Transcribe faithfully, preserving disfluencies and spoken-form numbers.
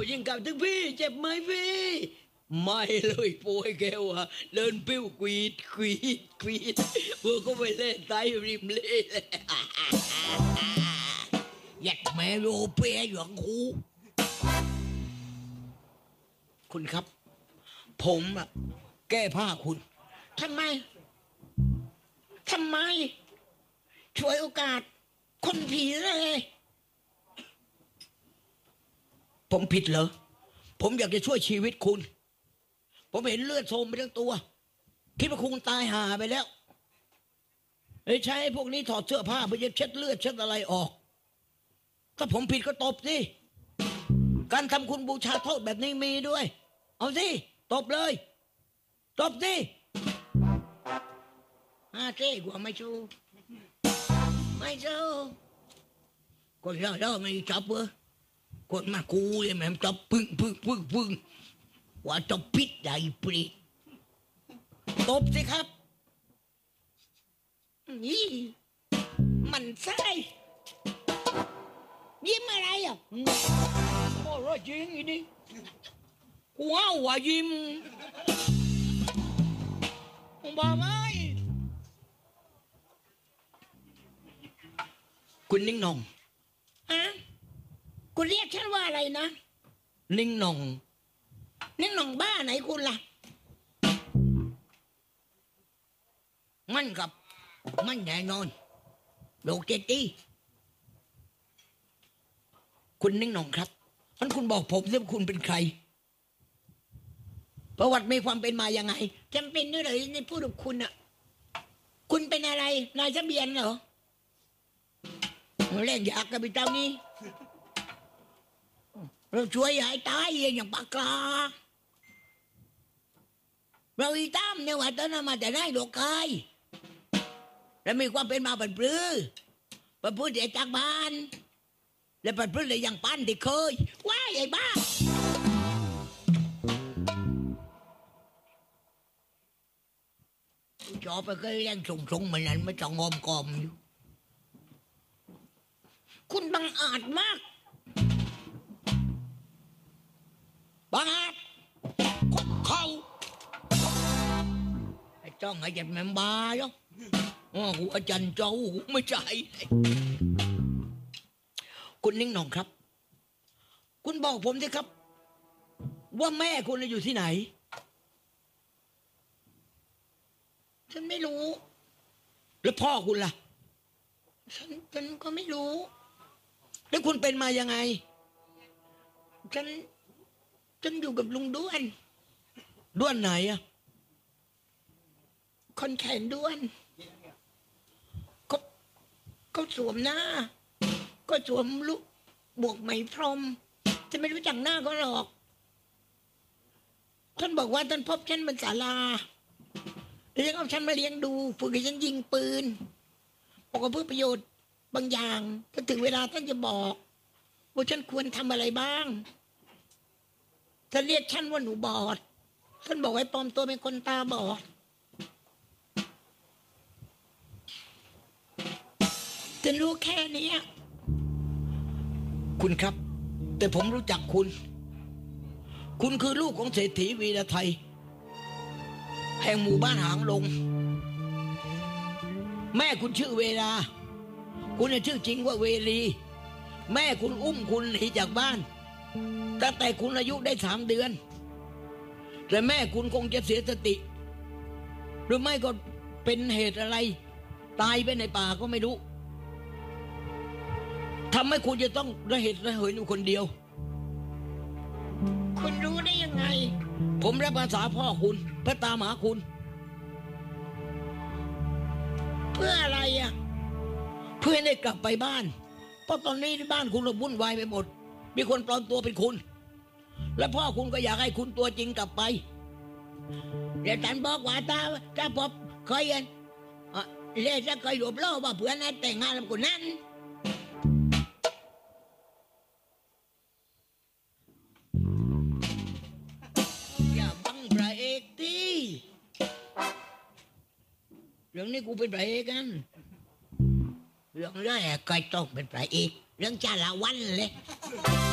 ยิงกลับถึงพี่เจ็บไหมพี่ไม่เลยป่วยแกว่ะเดินปิ้วกวีดกวีดกวีดพวกก็ไปเล่นไตริมเล่ยัดแม่โลเปียหยองคูคุณครับผมอะแก้ผ้าคุณทำไมทำไมช่วยโอกาสคนผีเลยผมผิดเหรอผมอยากจะช่วยชีวิตคุณผมเห็นเลือดโสมไปทั้งตัวคิดว่าคุณตายห่าไปแล้วไอ้ใช้พวกนี้ถอดเสื้อผ้าเพื่อจะเช็ดเลือดเช็ดอะไรออกถ้าผมผิดก็ตบสิการทำคุณบูชาโทษแบบนี้มีด้วยเอาสิตบเลยตบสิอาเจ๊กว่าไม่ชูไม่ชูคนเราเราไม่จับเว้ยคนมากูเลยแม่จับพึ่งพึ่งพึ่งพึ่งว่าจะปิดได้ปรีตบสิครับนี่มันใช่ยิ้มอะไรอ่ะโอ้ยจริงอีนี่ว้าวว่ายิ้มบ้าไหมคุณนิ่งนองฮะคุณเรียกฉันว่าอะไรนะนิ่งนองนิ่งนองบ้าไหนคุณล่ะมันกับมันแน่นอนโลกเจตีคุณนิ่งนองครับท่านคุณบอกผมว่าคุณเป็นใครประวัติมีความเป็นมายังไงจำเป็นด้วยเหรอในพูดกับคุณอ่ะคุณเป็นอะไรนายทะเบียนเหรอเล่นอยากกับไปเจ้านี้เราช่วยหายตายอย่างปากกาเราอีตามเนี่ยว่าตอนนั้นมาแต่ได้ดอกไก่และมีความเป็นมาบันปลื้อบันพูดเด็กจากบ้านและบันปลื้อเลยอย่างปั้นที่เคยว้ายไอ้บ้าจอไปก็ยังส่งๆเหมือนนั้นไม่จะงอมกอมอยู่คุณบังอาจมากบังอาจคุกเข่าไอ้จ้องไอ้เจ็บแม่บ้าจ้ะอ๋อหัวจันเจ้าไม่ใช่คุณนิ่งหน่องครับคุณบอกผมสิครับว่าแม่คุณอยู่ที่ไหนฉันไม่รู้แล้วพ่อคุณล่ะฉันฉันก็ไม่รู้แล้วคุณเป็นมายังไงฉันฉันอยู่กับลุงด้วนด้วนไหนอะคนแขนด้วนเขาเขาสวมหน้าก็สวมลูกบวกไหมพรมฉันไม่รู้จักหน้าเขาหรอกท่านบอกว่าท่านพบฉันบนศาลาแล้วยังเอาฉันมาเลี้ยงดูฝึกให้ฉันยิงปืนบอกว่าเพื่อประโยชน์บางอย่างถ้าถึงเวลาท่านจะบอกว่าฉันควรทำอะไรบ้างท่านเรียกฉันว่าหนูบอดท่านบอกให้ปลอมตัวเป็นคนตาบอดฉันรู้แค่นี้คุณครับแต่ผมรู้จักคุณคุณคือลูกของเศรษฐีวีรไทยแห่งหมู่บ้านหางลงแม่คุณชื่อเวลาคุณชื่อจริงว่าเวลีแม่คุณอุ้มคุณหนีจากบ้านตั้งแต่คุณอายุได้สามเดือนแต่แม่คุณคงจะเสียสติหรือไม่ก็เป็นเหตุอะไรตายไปในป่าก็ไม่รู้ทำให้คุณจะต้องระเหตุระเหยอยู่คนเดียวคุณรู้ได้ยังไงผมรับภาษาพ่อคุณเพื่อตามหาคุณเพื่ออะไรอ่ะเพื่อได้กลับไปบ้านเพราะตอนนี้ที่บ้านคุณระวุ่นวายไปหมดมีคนปลอมตัวเป็นคุณและพ่อคุณก็อยากให้คุณตัวจริงกลับไปเดี๋ยวฉันบอกว่าถ้าถ้าพบเคยเห็นเล่จะเคยหลบล่อว่าเพื่อนนั้นแต่งงานกับคนนั้นอย่าบังพระเอกที่เรื่องนี้กูเป็นพระเอกกันเรื่องแรกก็ต้องเป็นพระเอกเรื่องจาละวันเลย